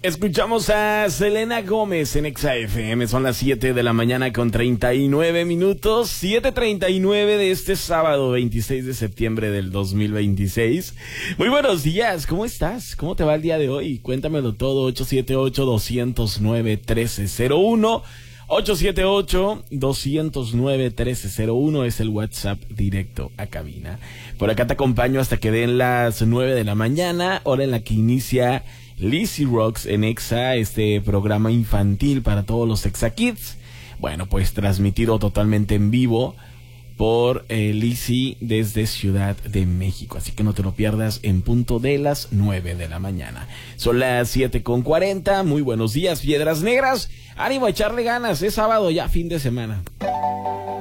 Escuchamos a Selena Gómez en Exa FM. Son las 7 de la mañana con 39 minutos. 7:39 de este sábado 26 de septiembre del 2026. Muy buenos días, ¿cómo estás? ¿Cómo te va el día de hoy? Cuéntamelo todo. 878-209-1301. 878-209-1301 es el WhatsApp directo a cabina. Por acá te acompaño hasta que den las 9 de la mañana, hora en la que inicia Lizzy Rocks en Exa, este programa infantil para todos los Exa Kids. Bueno, pues transmitido totalmente en vivo por Lizzy desde Ciudad de México. Así que no te lo pierdas en punto de las 9 de la mañana. Son las 7:40. Muy buenos días, Piedras Negras. Ánimo a echarle ganas. Es sábado ya, fin de semana.